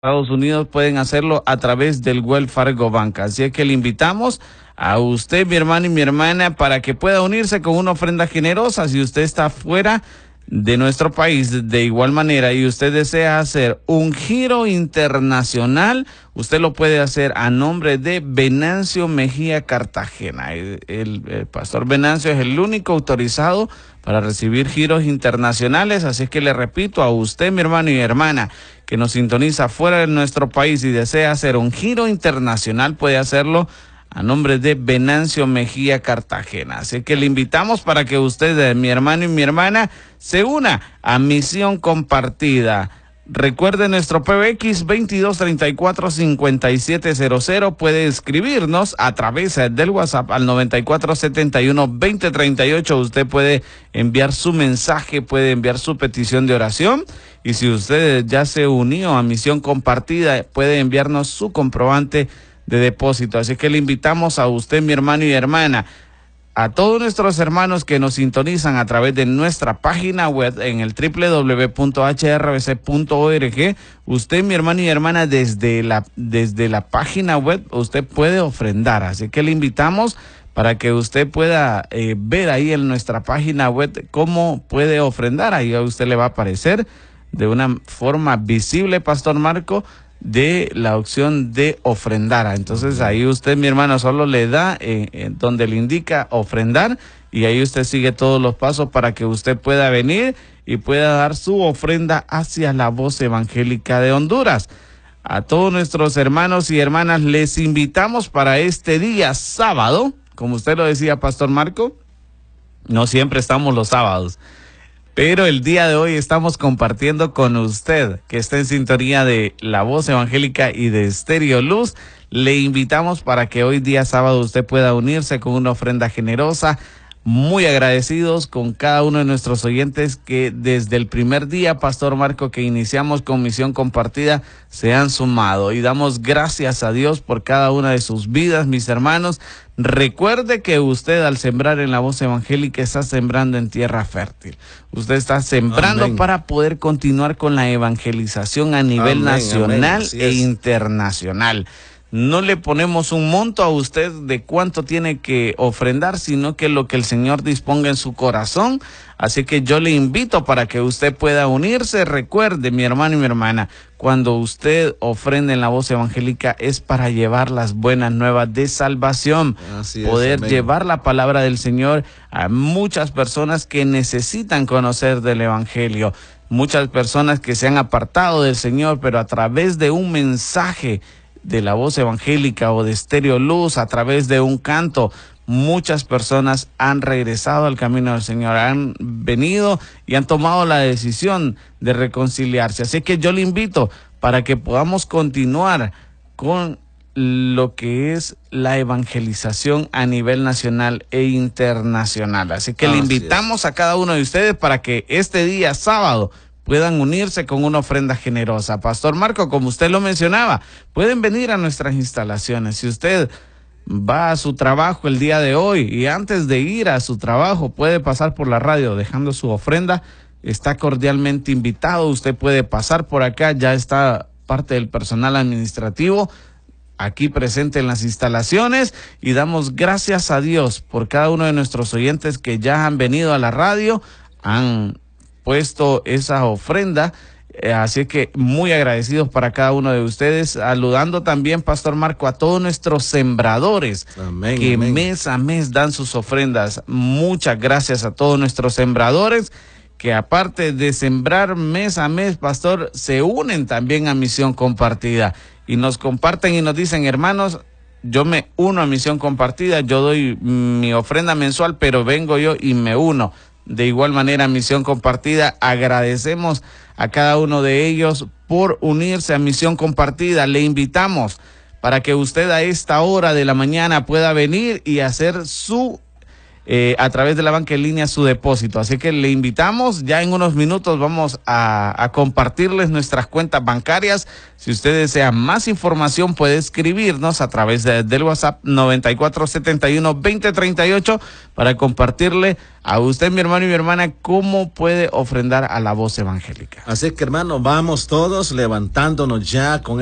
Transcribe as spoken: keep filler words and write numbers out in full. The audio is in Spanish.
Estados Unidos pueden hacerlo a través del Wells Fargo Bank. Así es que le invitamos a usted, mi hermano y mi hermana, para que pueda unirse con una ofrenda generosa. Si usted está fuera de nuestro país de igual manera y usted desea hacer un giro internacional, usted lo puede hacer a nombre de Venancio Mejía Cartagena. El, el, el pastor Venancio es el único autorizado para recibir giros internacionales, así es que le repito a usted, mi hermano y hermana, que nos sintoniza fuera de nuestro país y desea hacer un giro internacional, puede hacerlo a nombre de Venancio Mejía Cartagena. Así que le invitamos para que usted, mi hermano y mi hermana, se una a Misión Compartida. Recuerde nuestro P B X veintidós treinta y cuatro cincuenta y siete cero cero. Puede escribirnos a través del WhatsApp al noventa y cuatro setenta y uno veinte treinta y ocho. Usted puede enviar su mensaje, puede enviar su petición de oración. Y si usted ya se unió a Misión Compartida, puede enviarnos su comprobante de depósito. Así que le invitamos a usted, mi hermano y hermana, a todos nuestros hermanos que nos sintonizan a través de nuestra página web en el doble u doble u doble u punto h r b c punto org. Usted, mi hermano y hermana, desde la, desde la página web, usted puede ofrendar. Así que le invitamos para que usted pueda eh, ver ahí en nuestra página web cómo puede ofrendar. Ahí a usted le va a aparecer de una forma visible, Pastor Marco, de la opción de ofrendar. Entonces ahí usted, mi hermano, solo le da eh, eh, donde le indica ofrendar, y ahí usted sigue todos los pasos para que usted pueda venir y pueda dar su ofrenda hacia la Voz Evangélica de Honduras. A todos nuestros hermanos y hermanas les invitamos para este día sábado, como usted lo decía, Pastor Marco, no siempre estamos los sábados, pero el día de hoy estamos compartiendo con usted que está en sintonía de La Voz Evangélica y de Estéreo Luz. Le invitamos para que hoy día sábado usted pueda unirse con una ofrenda generosa. Muy agradecidos con cada uno de nuestros oyentes que desde el primer día, Pastor Marco, que iniciamos con Misión Compartida, se han sumado, y damos gracias a Dios por cada una de sus vidas, mis hermanos. Recuerde que usted, al sembrar en La Voz Evangélica, está sembrando en tierra fértil. Usted está sembrando Amén. Para poder continuar con la evangelización a nivel Amén, nacional Amén. E internacional. No le ponemos un monto a usted de cuánto tiene que ofrendar, sino que lo que el Señor disponga en su corazón. Así que yo le invito para que usted pueda unirse. Recuerde, mi hermano y mi hermana, cuando usted ofrenda en La Voz Evangélica es para llevar las buenas nuevas de salvación, Así poder es, llevar la palabra del Señor a muchas personas que necesitan conocer del Evangelio. Muchas personas que se han apartado del Señor, pero a través de un mensaje de La Voz Evangélica o de Estéreo Luz, a través de un canto, muchas personas han regresado al camino del Señor, han venido y han tomado la decisión de reconciliarse. Así que yo le invito para que podamos continuar con lo que es la evangelización a nivel nacional e internacional. Así que Así le invitamos es. a cada uno de ustedes para que este día sábado puedan unirse con una ofrenda generosa. Pastor Marco, como usted lo mencionaba, pueden venir a nuestras instalaciones. Si usted va a su trabajo el día de hoy y antes de ir a su trabajo puede pasar por la radio dejando su ofrenda, está cordialmente invitado. Usted puede pasar por acá, ya está parte del personal administrativo aquí presente en las instalaciones, y damos gracias a Dios por cada uno de nuestros oyentes que ya han venido a la radio, han puesto esa ofrenda, eh, así que muy agradecidos para cada uno de ustedes, saludando también, Pastor Marco, a todos nuestros sembradores amén, que amén. mes a mes dan sus ofrendas. Muchas gracias a todos nuestros sembradores que, aparte de sembrar mes a mes, Pastor, se unen también a Misión Compartida y nos comparten y nos dicen: hermanos, yo me uno a Misión Compartida, yo doy mi ofrenda mensual, pero vengo yo y me uno. De igual manera, Misión Compartida, agradecemos a cada uno de ellos por unirse a Misión Compartida. Le invitamos para que usted a esta hora de la mañana pueda venir y hacer su eh, a través de la banca en línea su depósito. Así que le invitamos, ya en unos minutos vamos a, a compartirles nuestras cuentas bancarias. Si usted desea más información, puede escribirnos a través de, del WhatsApp noventa y cuatro setenta y uno veinte treinta y ocho para compartirle a usted, mi hermano y mi hermana, cómo puede ofrendar a la voz evangélica. Así que, hermano, vamos todos levantándonos ya con